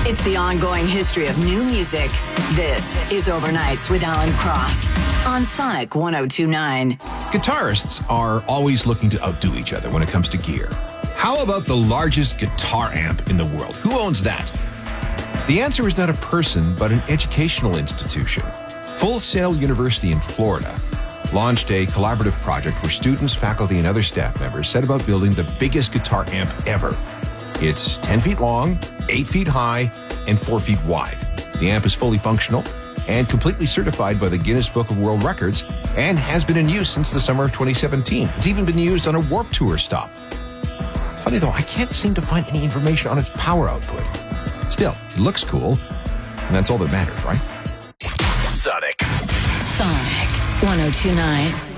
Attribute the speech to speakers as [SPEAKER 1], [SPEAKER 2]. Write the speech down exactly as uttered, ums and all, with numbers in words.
[SPEAKER 1] It's the ongoing history of new music. This is Overnights with Alan Cross on Sonic one oh two point nine.
[SPEAKER 2] Guitarists are always looking to outdo each other when it comes to gear. How about the largest guitar amp in the world? Who owns that? The answer is not a person, but an educational institution. Full Sail University in Florida launched a collaborative project where students, faculty, and other staff members set about building the biggest guitar amp ever. It's ten feet long, eight feet high, and four feet wide. The amp is fully functional and completely certified by the Guinness Book of World Records and has been in use since the summer of twenty seventeen. It's even been used on a Warped Tour stop. Funny though, I can't seem to find any information on its power output. Still, it looks cool, and that's all that matters, right?
[SPEAKER 3] Sonic.
[SPEAKER 1] Sonic one oh two point nine.